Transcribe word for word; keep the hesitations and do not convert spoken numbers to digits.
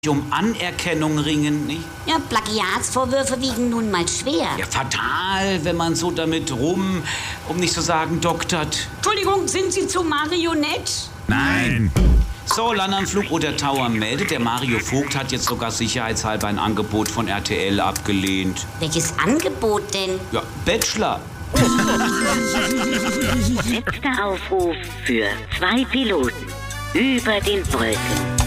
um Anerkennung ringen, nicht? Ja, Plagiatsvorwürfe wiegen nun mal schwer. Ja, fatal, wenn man so damit rum, um nicht zu sagen, doktert. Entschuldigung, sind Sie zu Marionette? Nein. So, Landanflug oder Tower meldet, der Mario Vogt hat jetzt sogar sicherheitshalber ein Angebot von R T L abgelehnt. Welches Angebot denn? Ja, Bachelor. Letzter Aufruf für zwei Piloten über den Wolken.